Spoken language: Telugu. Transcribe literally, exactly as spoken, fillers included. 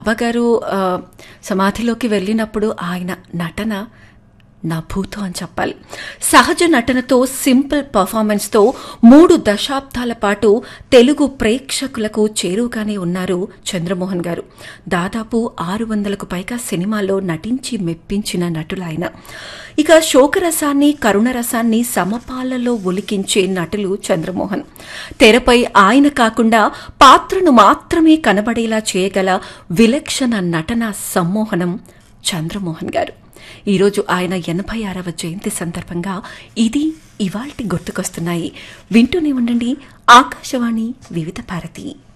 అవ్వగారు ఆహ్, సమాధిలోకి వెళ్ళినప్పుడు ఆయన నటన నా భూతం అని చెప్పాలి. సహజ నటనతో, సింపుల్ పర్ఫార్మెన్స్తో మూడు దశాబ్దాల పాటు తెలుగు ప్రేక్షకులకు చేరువగానే ఉన్నారు చంద్రమోహన్ గారు. దాదాపు ఆరు వందలకు పైగా సినిమాల్లో నటించి మెప్పించిన నటులాయన. ఇక శోకరసాన్ని, కరుణరసాన్ని సమపాలలో ఒలికించే నటులు చంద్రమోహన్. తెరపై ఆయన కాకుండా పాత్రను మాత్రమే కనబడేలా చేయగల విలక్షణ నటన సమ్మోహనం చంద్రమోహన్ గారు. ఈరోజు ఆయన ఎనభై ఆరవ జయంతి సందర్భంగా ఇది ఇవాల్టి గుర్తుకొస్తున్నాయి. వింటూనే ఉండండి ఆకాశవాణి వివిధ భారతి.